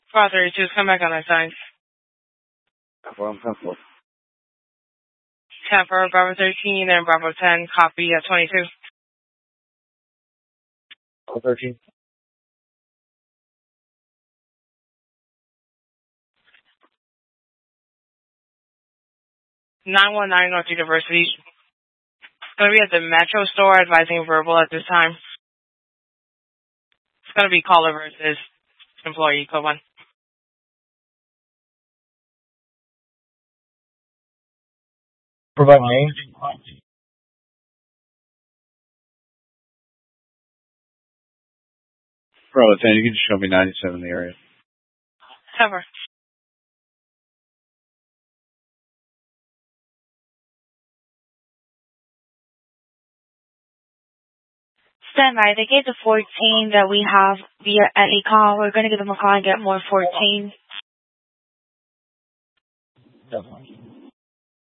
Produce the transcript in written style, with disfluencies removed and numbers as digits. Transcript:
Bravo 32, come back on that sign. Confirm 10-4. 10 for Bravo 13 and Bravo 10, copy 22. Bravo 13. 919 North University. It's going to be at the Metro store, advising verbal at this time. It's going to be caller versus employee, code 1. Provide name. Bravo 10, you can just show me 97 in the area. Cover. Stand by. They gave the 14 that we have via any call. We're going to give them a call and get more 14. Definitely.